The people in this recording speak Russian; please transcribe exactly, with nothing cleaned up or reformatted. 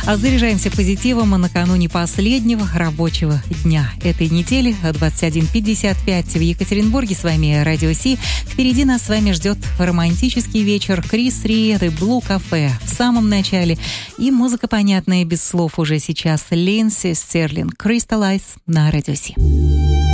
А заряжаемся позитивом накануне последнего рабочего дня этой недели. двадцать один пятьдесят пять в Екатеринбурге. С вами Радио Си. Впереди нас с вами ждет романтический вечер Крис Ри, The Blue Cafe в самом начале. И музыка понятная без слов уже сейчас. Линдси Стерлинг, Crystal Eyes на Радио Си.